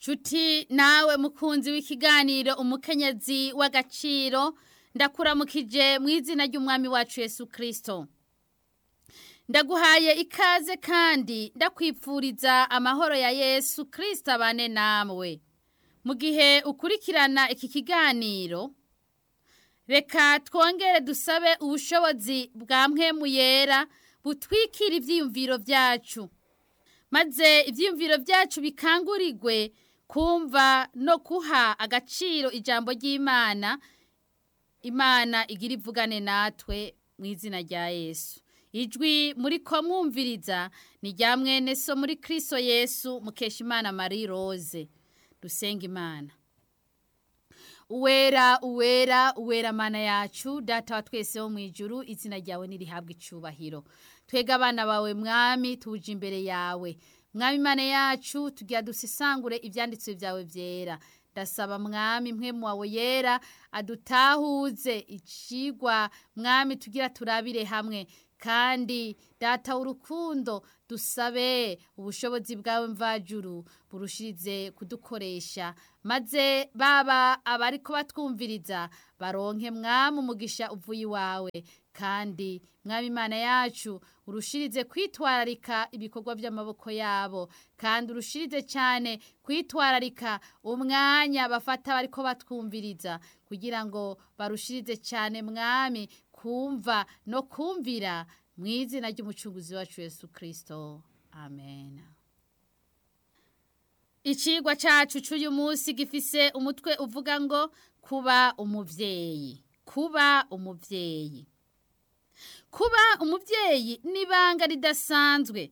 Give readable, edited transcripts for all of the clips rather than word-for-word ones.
Nshuti nawe mukunzi w'ikiganiro umukenyezi w'agaciro, ndakuramukije mu izina ry'umwami wacu Yesu Kristo. Ndaguhaye ikaze kandi ndakwipfuriza amahoro ya Yesu Kristo abane namwe. Mu gihe ukurikirana iki kiganiro, reka twongere dusabe ubushobozi bwa mpwemu yera butwikira ivyiyumviro vyacu, maze ivyiyumviro vyacu bikangurirwe kumva no kuha agaciro ijambo ry'Imana. Imana igira ivugane natwe mu izina rya Yesu. Ijwi muri ko mwumviriza ni rya mwene so muri Kristo Yesu Mukeshimana Marie Rose. Dusenga Imana. Uwera, uwera, uwera Mana yacu, Data wa twese wo mwijuru, izina ryawe nirihabwe icubahiro. Twega abana bawe Mwami, tuje imbere yawe. Mwami Mana yacu, tugira dusisangure ivyanditswe vyawe vyera. Ndasaba Mwami mpwemu wawe yera adutahuze icigwa Mwami tugira turabire hamwe, kandi Data urukundo dusabe ubushobozi bwawe mvajuru burushirize kudukoresha, maze baba abariko batwumviriza baronke Mwami umugisha uvuye iwawe, kandi Mwami Imana yacu urushirize kwitwararika ibikorwa by'amaboko yabo, kandi urushirize cyane kwitwararika umwanya bafata bariko batwumviriza, kugira ngo barushirize cyane Mwami kumva no kumvira mu izina ry'umucunguzi wacu Yesu Kristo. Amen. Icigwa cacu c'uyu munsi gifise umutwe uvuga ngo kuba umuvyeyi. Kuba umuvyeyi. Kuba umuvyeyi ni ibanga ridasanzwe,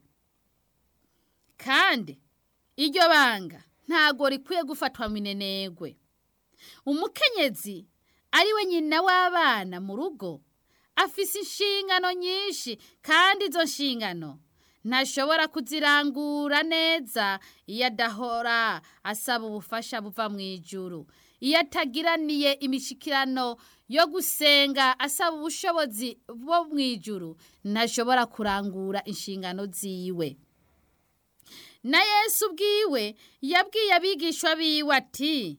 kandi iryo banga ntago rikwiye gufatwa minenegwe. Umukenyezi ari we nyina w'abana mu rugo afise inshingano nyinshi, kandi izo nshingano ntashobora kuzirangura neza iyo adahora asaba ubufasha buva mu ijuru, iyo atagiraniye imishikirano yo gusenga asaba ubushobozi bwo mu ijuru, ntashobora kurangura inshingano ziwe. Na Yesu bwiwe yabwiye abigishwa biwe ati,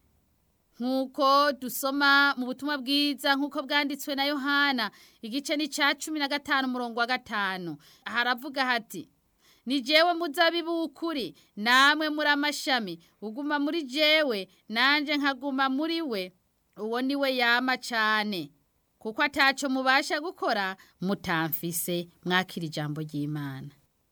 nk'uko dusoma mu butumwa bwiza nk'uko bwanditswe na Yohana igice ni ca 15 umurongo wa 5, haravuga hati, ni jewe muzabibu w'ukuri, namwe muri amashami, uguma muri jewe nanje nkaguma muri we, uwo ni we yama cane, kuko ataco mubasha gukora mutamfise. Mwakira ijambo ry'Imana.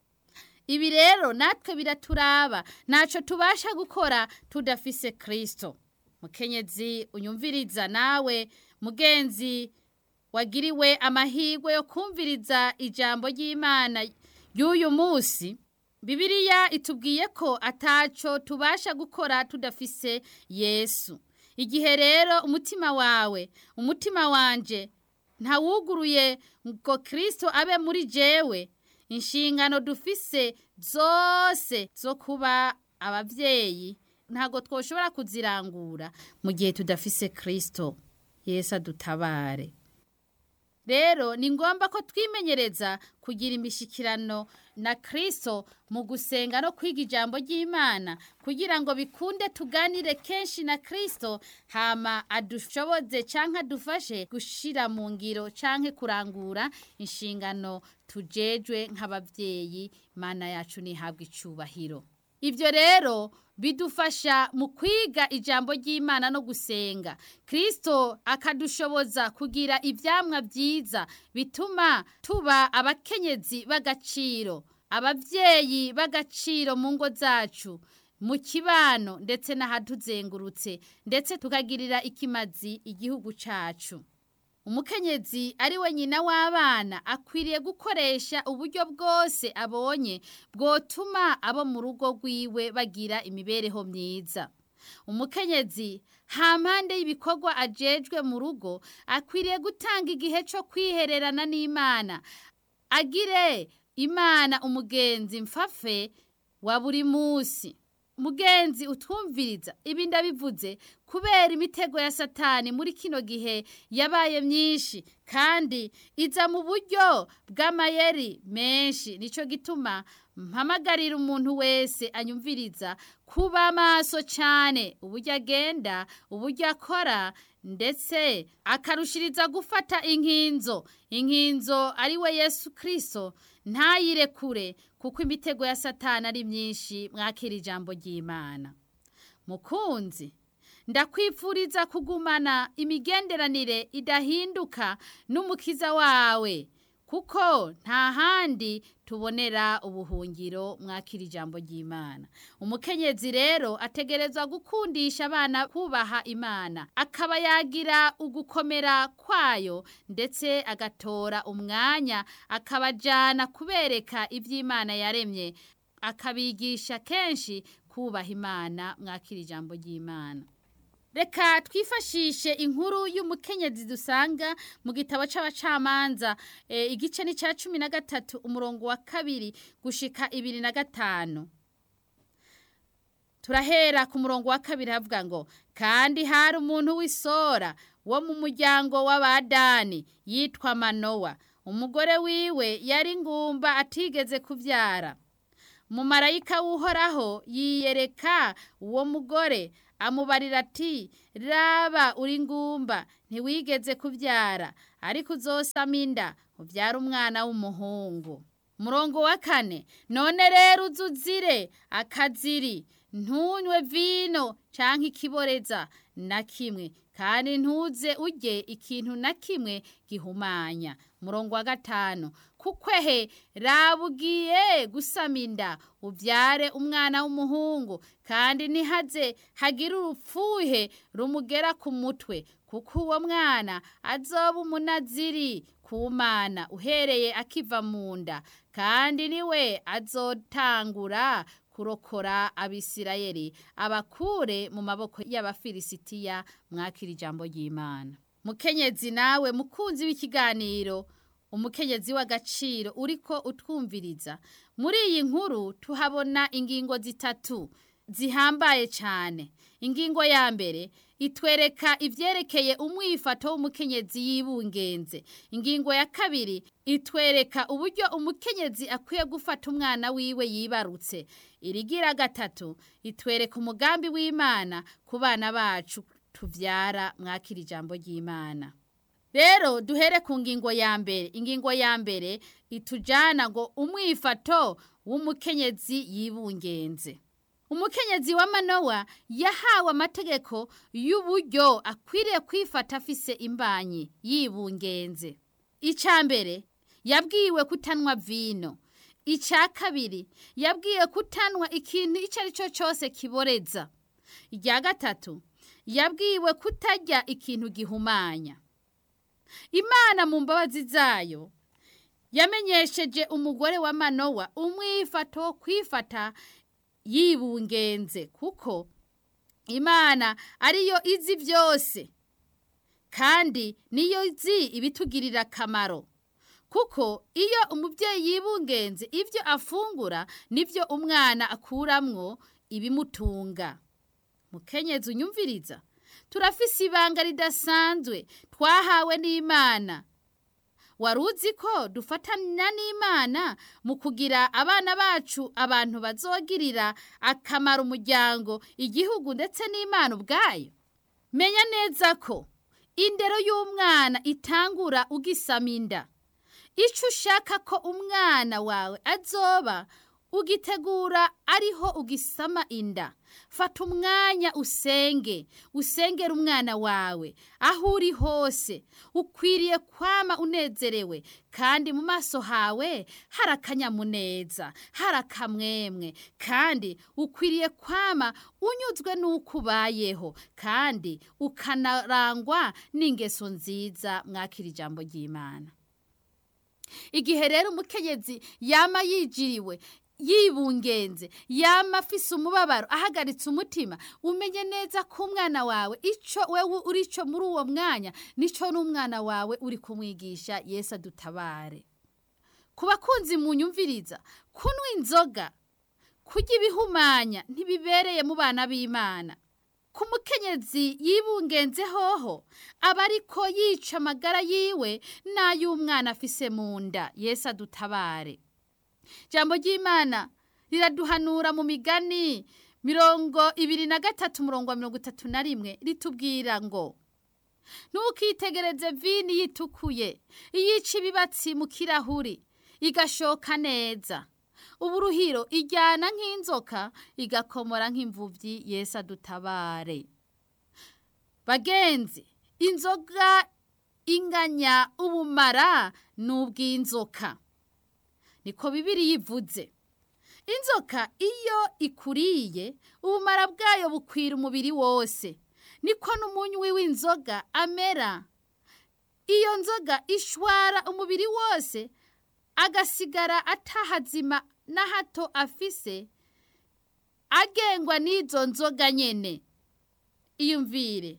Ibi rero natwe biraturaba, naco tubasha gukora tudafise Kristo. Mukenyezi unyumviriza, nawe mugenzi wagiriwe amahirwe yo kumviriza ijambo ry'Imana y'uyu munsi, Bibiliya itubwiye ko ataco tubasha gukora tudafise Yesu. Igihe rero umutima wawe, umutima wanje ntawuguruye ngo Kristo abe muri jewe, inshingano dufise zose zo kuba abavyeyi ntago twoshobora kuzirangura mu gihe tudafise Kristo. Yesu adutabare. Rero ni ngomba ko twimenyereza kugira imishikirano na Kristo mu gusenga no kwiga ijambo ry'Imana, kugira ngo bikunde tuganire kenshi na Kristo, hama adushoboze canke adufashe gushira mu ngiro canke kurangura inshingano tujejwe nk'abavyeyi. Mana yacu nihabwe icubahiro. Ivyo rero bidufasha mu kwiga ijambo ry'Imana no gusenga. Kristo akadushoboza kugira ivyamwa vyiza bituma tuba abakenyezi b'agaciro, abavyeyi b'agaciro mu ngo zacu, mu kibano ndetse n'ahatuzengurutse, ndetse tukagirira ikimazi igihugu cacu. Umukenyezi ari we nyina w'abana akwiriye gukoresha uburyo bwose abonye bwotuma abo mu rugo rwiwe bagira imibereho myiza. Umukenyezi hampande y'ibikorwa ajejwe mu rugo akwiriye gutanga igihe cyo kwihererana n'Imana, agire Imana umugenzi mfafe wa buri munsi. Mugenzi utwumviriza, ibi ndabivuze kubera imitego ya Satani muri kino gihe yabaye myinshi kandi iza mu buryo bw'amayeri menshi. Nico gituma mpamagarira umuntu wese anyumviriza kuba maso cyane uburyo agenda, uburyo akora, ndetse akarushiriza gufata inkinzo ari we Yesu Kristo, ntayirekure kuko imitego ya Satani ari myinshi. Mwakira ijambo ry'Imana. Mukunzi, ndakwifuriza kugumana imigenderanire idahinduka n'umukiza wawe, kuko nta handi tubonera ubuhungiro. Mwakira ijambo ry'Imana. Umukenyezi rero ategerezwa gukundisha abana kubaha Imana, akaba yagira ugukomera kwayo, ndetse agatora umwanya akabajana kubereka iby'Imana yaremye, akabigisha kenshi kubaha Imana. Mwakira ijambo ry'Imana. Reka twifashishe inkuru y'umukenyezi dusanga mu gitabo c'abacamanza, igice ni ca 13 umurongo wa 2 gushika 25. Turahera ku murongo wa 2 havuga ngo, kandi hari umuntu w'isora wo mu muryango w'Abadani yitwa Manowa. Umugore wiwe yari ngumba atigeze kuvyara. Umumarayika w'Uhoraho yiyereka uwo mugore, amubarira ati, raba uri ngumba, ntiwigeze kuvyara, ariko uzosama inda uvyara umwana w'umuhungu. Murongo wa 4, none rero uzuzire akaziri, ntunywe vino canke ikiboreza na kimwe, kandi ntuze urye ikintu na kimwe gihumanya. Murongo wa 5, kukwehe rabugiye gusama inda uvyare umwana w'umuhungu, kandi nihaze hagira urupfuhe rumugera ku mutwe, kuko uwo mwana azoba umunaziri ku Mana uhereye akiva mu nda, kandi niwe azotangura kurokora Abisirayeli abakure mu maboko y'Abafilisitiya. Mwakira ijambo ry'Imana. Mukenyezi nawe mukunzi w'ikiganiro, umukenyezi w'agaciro uriko utwumviriza, muri iyi nkuru tuhabona ingingo zitatu zihambaye cyane. Ingingo ya mbere itwereka ivyerekeye umwifato w'umukenyezi yibungenze. Ingingo ya kabiri itwereka uburyo umukenyezi akwiye gufata umwana wiwe yibarutse. Irigira gatatu itwereka umugambi w'Imana ku bana bacu tuvyara. Mwakira ijambo ry'Imana. Rero duhere ku ngingo ya mbere. Ingingo ya mbere itujana ngo umwifato w'umukenyezi yibungenze. Umukenyezi wa Manowa yahawe amategeko y'uburyo akwiriye kwifata afise imbanyi yibungenze. Icya mbere yabwiwe kutanwa vino. Icya kabiri yabwiwe kutanwa ikintu icyo ari cyo cyose kiboreza. Icya gatatu yabwiwe kutarya ikintu gihumanya. Imana mu mbabazi zayo yamenyesheje umugore wa Manowa umwifato wo kwifata yibungenze, kuko Imana ariyo izi byose, kandi niyo izi ibitugirira akamaro. Kuko iyo umubyeyi yibungenze, ibyo afungura nibyo umwana akuramwo ibimutunga. Mukenyezi unyumviriza, turafise ibanga ridasanzwe twahawe n'Imana. Waruzi ko dufatana n'Imana mu kugira abana bacu abantu bazogirira akamaro umuryango, igihugu, ndetse n'Imana ubwayo? Menya neza ko indero y'umwana itangura ugisama inda. Ico ushaka ko umwana wawe azoba ugitegura ariho ugisama inda. Fata umwanya usengera umwana wawe aho uri hose. Ukwiriye kwama unezerewe, kandi mu maso hawe harakanyamuneza, harakamwemwe, kandi ukwiriye kwama unyuzwe n'uko ubayeho, kandi ukanarangwa n'ingeso nziza. Mwakira ijambo ry'Imana. Igihe rero umukenyezi yama yijiriwe, yibungenze, yama afise umubabaro, ahagaritse umutima, umenye neza ko umwana wawe ico wewe urico muri uwo mwanya nico n'umwana wawe uri kumwigisha. Yesu adutabare. Ku bakunzi munyumviriza, kunywa inzoga, kurya ibihumanya ntibibereye mu bana b'Imana. Ku mukenyezi yibungenze hoho aba ariko yica amagara yiwe n'ay'umwana afise mu nda. Yesu adutabare. ijambo ry'Imana riraduhanura mu Migani 23:31 ritubwira ngo ntukitegereze vini yitukuye iyica ibibatsi mu kirahuri igashoka neza, uburuhiro ijyana nk'inzoka igakomora nk'imvuvyi. Yesu adutabare. Bagenzi, inzoga inganya ubumara n'ubw'inzoka, niko Bibiliya ivuze. Inzoka iyo ikuriye ubumara bwayo bukwira umubiri wose, niko n'umunywi w'inzoga amera. Iyo nzoga ishwara umubiri wose, agasigara atahazima na hato afise, agengwa n'izo nzoga nyene. Iyumvire,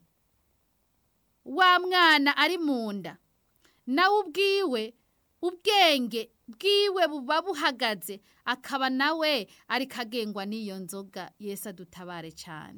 wa mwana ari mu nda, nawe ubwiwe ubwenge bwiwe buba buhagaze, akaba nawe ariko agengwa n'iyo nzoga. Yesu adutabare cyane.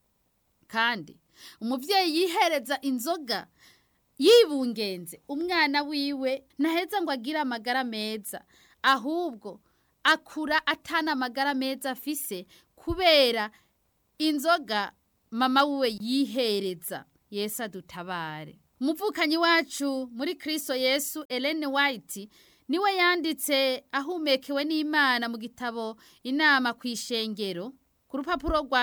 Kandi umuvyeyi yihereza inzoga yibungenze, umwana wiwe ntaheza ngo agire amagara meza, ahubwo akura atana amagara meza afise kubera inzoga mama wiwe yihereza. Yesu adutabare. Umuvukanyi wacu muri Kristo Yesu, Ellen White, niwe yanditse ahumekewe n'Imana mu gitabo Inama kw'Ishengero ku rupapuro rwa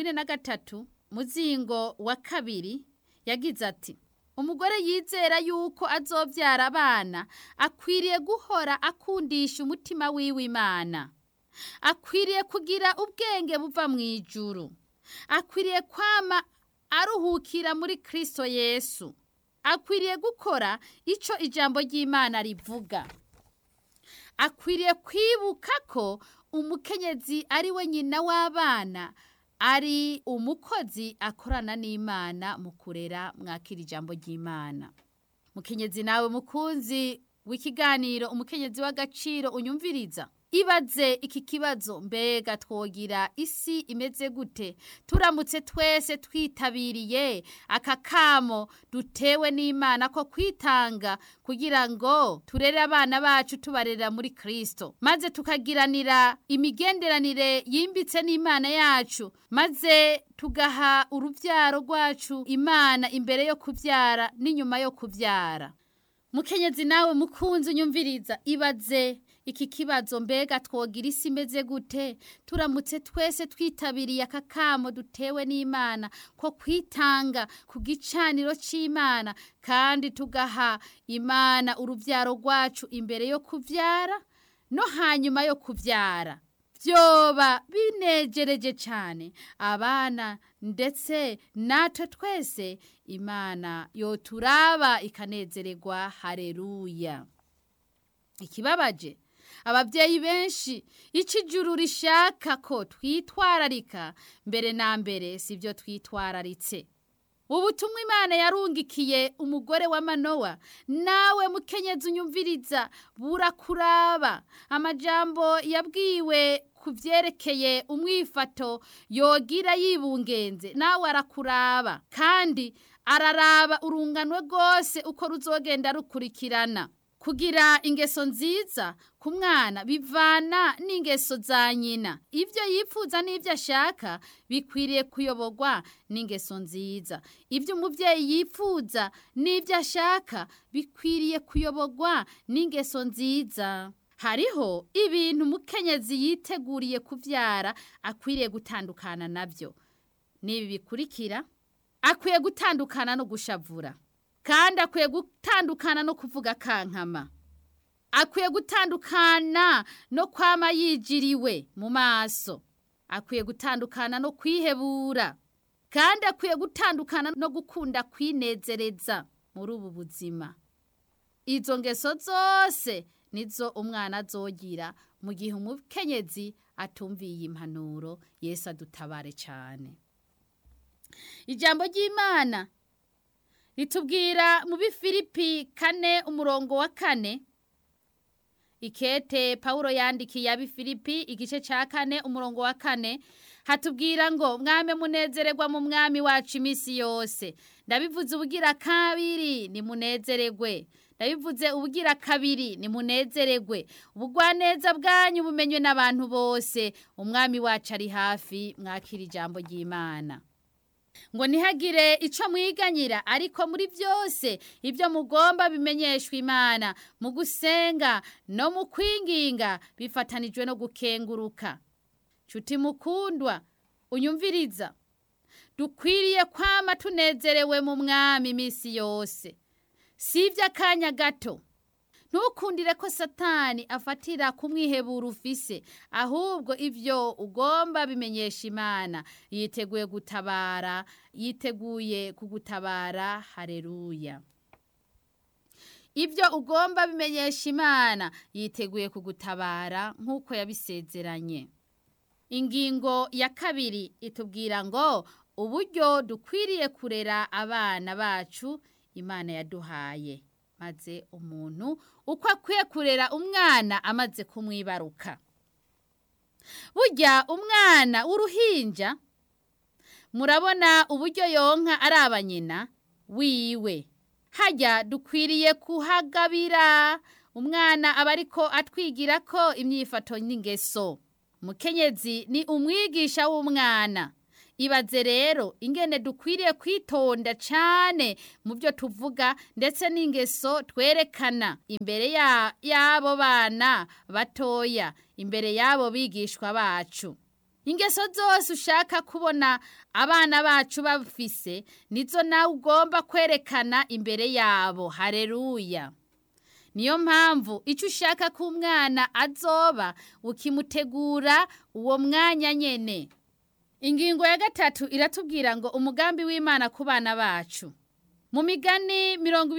43 muzingo wa 2, yagize ati: umugore yizera yuko azovyara abana akwiriye guhora akundisha umutima wiwe Imana, akwiriye kugira ubwenge buva mu ijuru, akwiriye kwama aruhukira muri Kristo Yesu, akwiriye gukora ico ijambo ry'Imana rivuga, akwiriye kwibuka ko umukenyezi ari we nyina w'abana, ari umukozi akorana n'Imana mu kurera. Mwakira ijambo ry'Imana. Mukenyezi nawe mukunzi w'ikiganiro umukenyezi w'agaciro unyumviriza, ibaze iki kibazo: mbega twogira isi imeze gute turamutse twese twitabiriye aka kamo dutewe n'Imana ko kwitanga kugira ngo turere abana bacu tubarera muri Kristo, maze tukagiranira imigenderanire yimbitse n'Imana yacu, maze tugaha uruvyaro rwacu Imana imbere yo kuvyara n'inyuma yo kuvyara. Mukenyezi nawe mukunzi unyumviriza, ibaze iki kibazo: mbega twogira isi imeze gute turamutse twese twitabiriye aka kamo dutewe n'Imana ko kwitanga ku gicaniro c'Imana, kandi tugaha Imana uruvyaro rwacu imbere yo kuvyara no hanyuma yo kuvyara. Vyoba binejereje cane abana ndetse natwe twese, Imana yoturaba ikanezererwa. Haleluya. Ikibabaje, abavyeyi benshi ic'ijuru rishaka ko twitwararika mbere na mbere sivyo twitwararitse. Ubutumwa Imana yarungikiye umugore wa Manowa, nawe mukenyezi unyumviriza, burakuraba. Amajambo yabwiwe kuvyerekeye umwifato yogira yibungenze, nawe arakuraba, kandi araraba urunganwe rwose uko ruzogenda rukurikirana. Kugira ingeso nziza ku mwana bivana n'ingeso za nyina. Ivyo yifuza n'ivyo ashaka bikwiriye kuyoborwa n'ingeso nziza. Ivyo umuvyeyi yifuza n'ivyo ashaka bikwiriye kuyoborwa n'ingeso nziza. Hariho ibintu umukenyezi yiteguriye kuvyara akwiriye gutandukana navyo. Nibi bikurikira: akwiye gutandukana no gushavura, kandi akwiye gutandukana no kuvuga kankama, akwiye gutandukana no kwama yijiriwe mu maso, akwiye gutandukana no kwihebura, kandi akwiye gutandukana no gukunda kwinezereza muri ubu buzima. Izo ngeso zose nizo umwana azogira mu gihe umukenyezi atumviye impanuro. Yesu adutabare cyane. Ijambo ry'Imana ritubwira mu Bifilipi 4:4, ikete Paulo yandikiye Abifilipi igice ca 4:4, hatubwira ngo mwame munezererwa mu mwami wacu imisi yose. Ndabivuze ubugira kabiri, ni munezererwe. ndabivuze ubugira kabiri, nimunezererwe, ubugwaneza bwanyu bumenywe n'abantu bose, umwami wacu ari hafi, mwakira ijambo ry'Imana. Ngo ntihagire ico mwiganyira, ariko muri byose ibyo mugomba bimenyeshwa Imana mu gusenga no mu kwinginga bifatanijwe no gukenguruka. Nshuti mukundwa unyumviriza, dukwiriye kwama tunezerewe mu mwami iminsi yose, si ivy'akanya gato. Ntukundire ko Satani afatira ku mwiheburo ufise, ahubwo ivyo ugomba bimenyesha Imana. Yiteguye gutabara, yiteguye kugutabara. Haleluya! Ivyo ugomba bimenyesha Imana, yiteguye kugutabara nk'uko yabisezeranye. Ingingo ya kabiri itubwira ngo uburyo dukwiriye kurera abana bacu Imana yaduhaye, maze umuntu uko akwiye kurera umwana amaze kumwibaruka. Burya umwana w'uruhinja, murabona uburyo yonka araba nyina wiwe. Hajya dukwiriye kuhagabira umwana aba ariko atwigira ko imyifato n'ingeso. Umukenyezi ni umwigisha w'umwana. Ibaze rero ingene dukwiriye kwitonda cyane mu byo tuvuga ndetse n'ingeso twerekana imbere y'abo bana batoya, imbere y'abo bigishwa bacu. Ingeso zose ushaka kubona abana bacu bafise nizo nawe ugomba kwerekana imbere yabo. Haleluya! Niyo mpamvu icyo ushaka ko umwana azoba ukimutegura uwo mwanya nyene. Ingingo ya gatatu iratubwira ngo umugambi w'Imana ku bana bacu. Mu Migani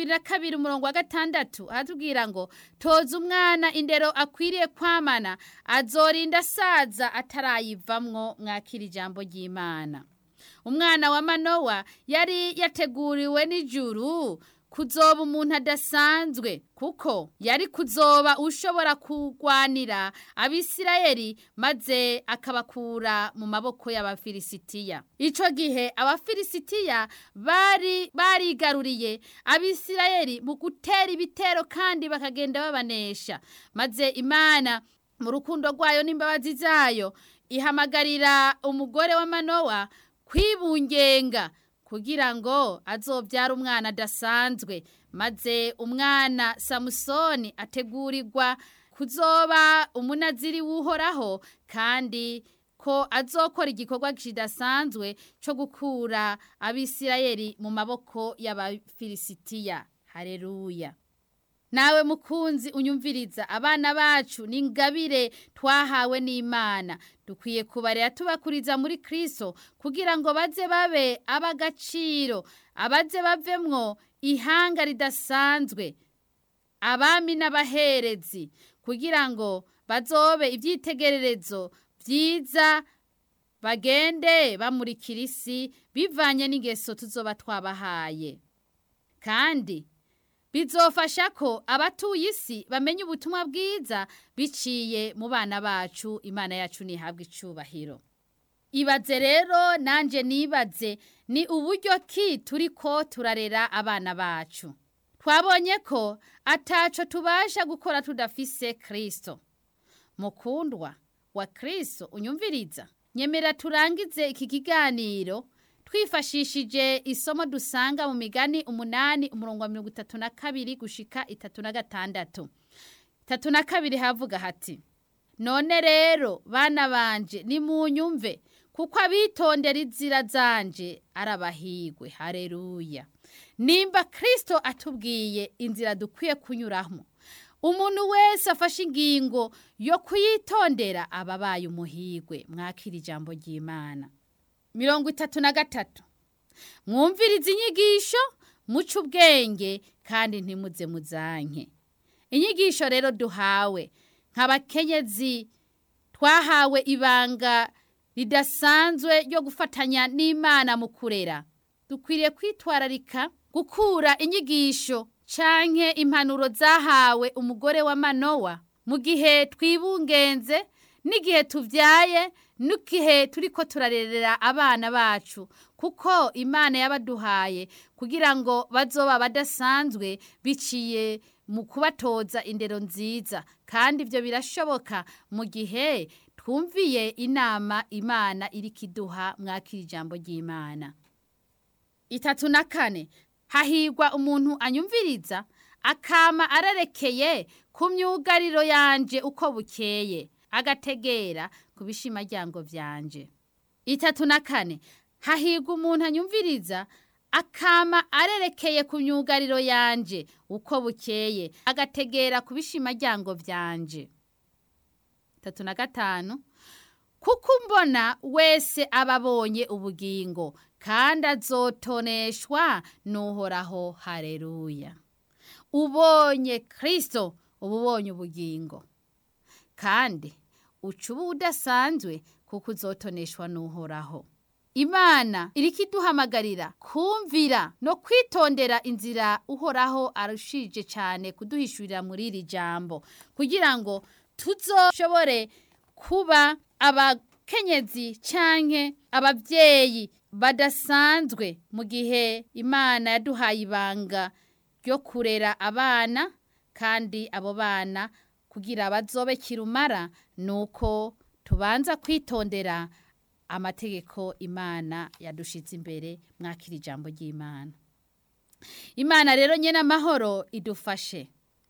22:6 hatubwira ngo toza umwana indero akwiriye kwamana, azorinda asaza atarayivamwo. Mwakira ijambo ry'Imana. Umwana wa Manowa yari yateguriwe n'ijuru kuzoba umuntu adasanzwe, kuko yari kuzoba ushobora kugwanira Abisirayeli maze akabakura mu maboko y'Abafilisitiya. Ico gihe Abafilisitiya barigaruriye Abisirayeli mu gutera ibitero kandi bakagenda babanesha, maze Imana mu rukundo rwayo n'imbabazi zayo ihamagarira umugore wa Manowa kwibungenga kugira ngo azobyara umwana adasanzwe, maze umwana Samusoni ategurirwa kuzoba umunaziri w'Uhoraho, kandi ko azokora igikorwa kidasanzwe cyo gukura Abisirayeli mu maboko y'Abafilisitiya. Haleluya! Nawe mukunzi unyumviriza, abana bacu ni ingabire twahawe n'Imana. Dukwiye kubarera tubakuriza muri Kristo kugira ngo baze babe abagaciro, abaze bavemwo ihanga ridasanzwe, abami n'abaherezi, kugira ngo bazobe ibyitegererezo byiza, bagende bamurikira isi bivanye n'ingeso tuzoba twabahaye. Kandi bizofasha ko abatuye isi bamenye ubutumwa bwiza biciye mu bana bacu. Imana yacu nihabwe icubahiro. Ibaze rero nanje nibaze, ni uburyo ki turiko turarera abana bacu. Twabonye ko ataco tubasha gukora tudafise Kristo. Mukundwa wa Kristo unyumviriza, nyemera turangize iki kiganiro twifashishije isomo dusanga mu Migani 8:32-36. 32 havuga hati: none rero bana banje nimunyumve, kuko abitondera inzira zanje arabahigwe. Haleluya! Nimba Kristo atubwiye inzira dukwiye kunyuramo, umuntu wese afashe ingingo yo kuyitondera ababaye umuhigwe. Mwakira ijambo ry'Imana. 33. Mwumvirize inyigisho, muce ubwenge, kandi ntimuze muzanke. Inyigisho rero duhawe nk'abakenyezi, twahawe ibanga ridasanzwe ryo gufatanya n'Imana mu kurera. Dukwiriye kwitwararika gukura inyigisho canke impanuro zahawe umugore wa Manowa mu gihe twibungenze, n'igihe tuvyaye, n'igihe turiko turarerera abana bacu, kuko Imana yabaduhaye kugira ngo bazoba badasanzwe biciye mu kubatoza indero nziza, kandi ibyo birashoboka mu gihe twumviye inama Imana iriko iduha. Mwakira ijambo ry'Imana. 34, hahirwa umuntu anyumviriza akama ararekeye ku myugariro yanje uko bukeye, agategera ku bishimaryango vyanje. 34, hahirwa umuntu anyumviriza akama arerekeye ku myugariro yanje uko bukeye, agategera ku bishimaryango vyanje. 35, kuko mbona wese ababonye ubugingo, kandi azotoneshwa n'Uhoraho. Haleluya. Ubonye Kristo uba ubonye ubugingo, kandi ucuba udasanzwe kuko uzotoneshwa n'Uhoraho. Imana iriko iduhamagarira kumvira no kwitondera inzira Uhoraho arushije cyane kuduhishurira muri iri jambo, kugira ngo tuzoshobore kuba abakenyezi canke abavyeyi badasanzwe mu gihe Imana yaduhaye ibanga ryo kurera abana, kandi abo bana kugira bazobe kirumara nuko tubanza kwitondera amategeko Imana yadushize imbere. Mwakira ijambo ry'Imana. Imana rero nyene amahoro idufashe.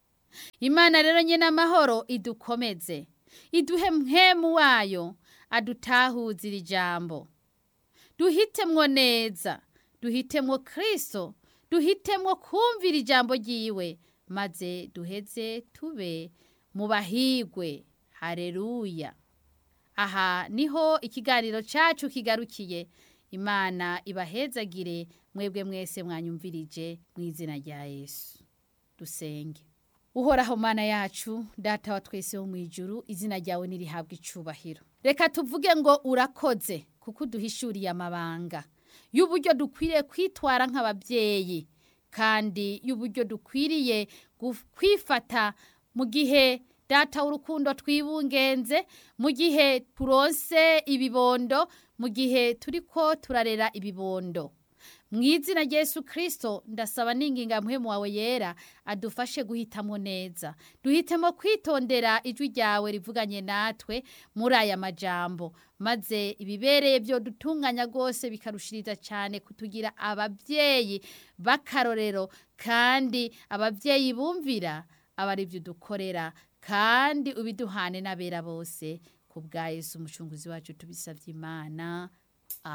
Imana rero nyene amahoro idukomeze, iduhe mpwemu wayo adutahuza iri jambo. Duhitemwo neza, duhitemwo Kristo, duhitemwo kumvira ijambo ryiwe, maze duheze tube mu bahigwe. Haleluya. Aha niho ikiganiro cacu kigarukiye. Imana ibahezagire mwebwe mwese mwanyumvirije mu izina rya Yesu. Dusenge. Uhoraho Mana yacu, Data wa twese wo mwijuru, izina ryawe nirihabwe icubahiro. Reka tuvuge ngo urakoze kuko duhishuriye amabanga y'uburyo dukwiriye kwitwara nk'abavyeyi, kandi y'uburyo dukwiriye kwifata mu gihe Data w'urukundo twibungenze, mu gihe turonse ibibondo, mu gihe turiko turarera ibibondo. Mwizina Yesu Kristo ndasaba ninginga mpwemu wawe yera adufashe guhitamo neza. Duhitemo kwitondera ijwi ryawe rivuganye natwe muri aya majambo, maze ibibereye byo dutunganya gose bikarushiriza cyane kutugira abavyeyi bakarorero, kandi abavyeyi bumvira abari byo dukorera, kandi ubiduhane n'abera bose. Kubwa Yesu umucunguzi wacu tubisavye Imana.